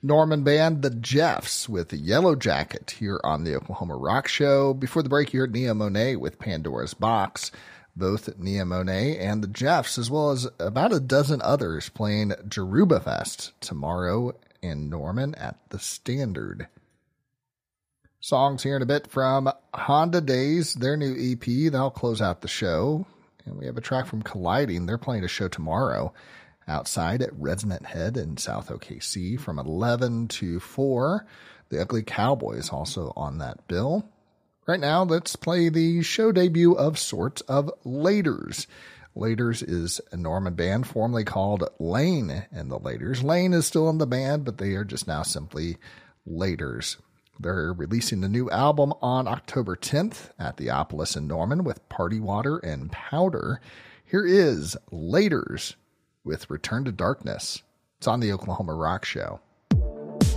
Norman band The Jeffs with Yellow Jacket here on the Oklahoma Rock Show. Before the break, you heard Nia Monet with Pandora's Box. Both Nia Monet and The Jeffs, as well as about a dozen others, playing Jaruba Fest tomorrow in Norman at the Standard. Songs here in a bit from Honda Days, their new EP. They'll close out the show. And we have a track from Colliding. They're playing a show tomorrow outside at Resonant Head in South OKC from 11 to 4. The Ugly Cowboys also on that bill. Right now, let's play the show debut of sorts of Laders. Laders is a Norman band formerly called Lane and the Laders. Lane is still in the band, but they are just now simply Laders. They're releasing a new album on October 10th at the Opolis in Norman with Party Water and Powder. Here is Laders with Return to Darkness. It's on the Oklahoma Rock Show.